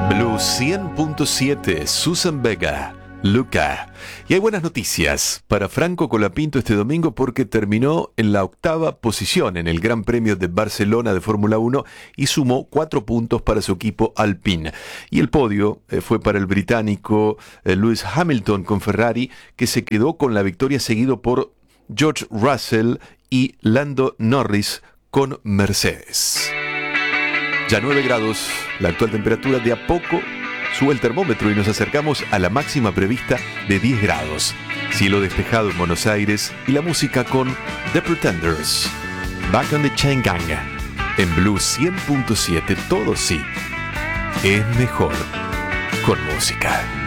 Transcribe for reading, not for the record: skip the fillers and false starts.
Blue 100.7, Susan Vega, Luca. Y hay buenas noticias para Franco Colapinto este domingo porque terminó en la 8ª posición en el Gran Premio de Barcelona de Fórmula 1 y sumó 4 puntos para su equipo Alpine. Y el podio fue para el británico Lewis Hamilton con Ferrari, que se quedó con la victoria seguido por George Russell y Lando Norris con Mercedes. Ya 9 grados, la actual temperatura. De a poco sube el termómetro y nos acercamos a la máxima prevista de 10 grados. Cielo despejado en Buenos Aires y la música con The Pretenders. Back on the Chain Gang. En Blue 100.7, todo sí es mejor con música.